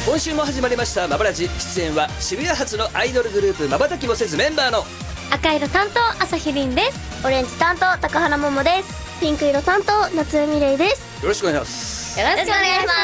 今週も始まりましたマブラジ。出演は渋谷発のアイドルグループまばたきもせずメンバーの赤色担当朝日凛です。 オレンジ担当高原桃です。ピンク色担当夏海玲です。 よろしくお願いします。 よろしくお願いします。